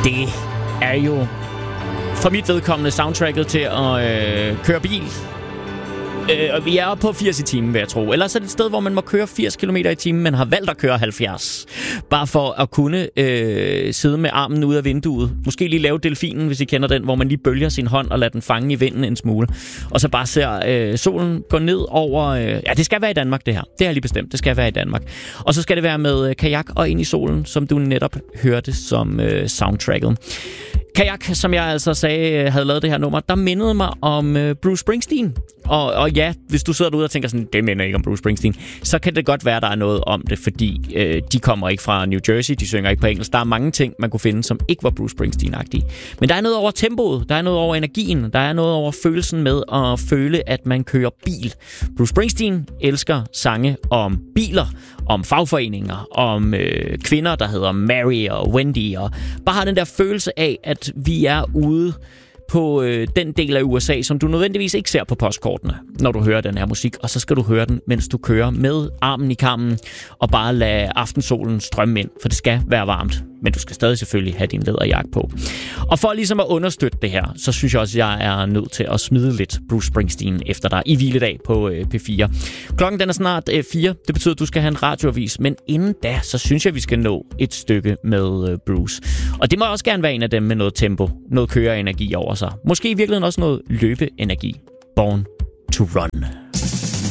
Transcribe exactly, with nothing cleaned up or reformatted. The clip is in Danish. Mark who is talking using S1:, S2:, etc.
S1: Det er jo for mit vedkommende soundtracket til at øh, køre bil. Øh, og vi er oppe på firs i timen, vil jeg tro. Ellers er det et sted, hvor man må køre firs kilometer i timen, men har valgt at køre halvfjerds. Bare for at kunne øh, sidde med armen ude af vinduet. Måske lige lave delfinen, hvis I kender den, hvor man lige bølger sin hånd og lader den fange i vinden en smule. Og så bare ser øh, solen gå ned over... Øh, ja, det skal være i Danmark, det her. Det er lige bestemt. Det skal være i Danmark. Og så skal det være med øh, kajak og ind i solen, som du netop hørte som øh, soundtracket. Kajak, som jeg altså sagde, havde lavet det her nummer, der mindede mig om øh, Bruce Springsteen. Og, og ja, hvis du sidder derude og tænker sådan, det minder ikke om Bruce Springsteen, så kan det godt være, der er noget om det, fordi øh, de kommer ikke fra New Jersey, de synger ikke på engelsk. Der er mange ting, man kunne finde, som ikke var Bruce Springsteen-agtige. Men der er noget over tempoet, der er noget over energien, der er noget over følelsen med at føle, at man kører bil. Bruce Springsteen elsker sange om biler, om fagforeninger, om øh, kvinder, der hedder Mary og Wendy, og bare har den der følelse af, at vi er ude på øh, den del af U S A, som du nødvendigvis ikke ser på postkortene, når du hører den her musik, og så skal du høre den, mens du kører med armen i kammen, og bare lade aftensolen strømme ind, for det skal være varmt, men du skal stadig selvfølgelig have din læderjakke på. Og for ligesom at understøtte det her, så synes jeg også, at jeg er nødt til at smide lidt Bruce Springsteen efter dig i hviledag på øh, P fire. Klokken den er snart øh, fire, det betyder, at du skal have en radioavis, men inden da, så synes jeg, at vi skal nå et stykke med øh, Bruce. Og det må også gerne være en af dem med noget tempo, noget køreenergi over sig. Måske i virkeligheden også noget løbeenergi. Born to Run.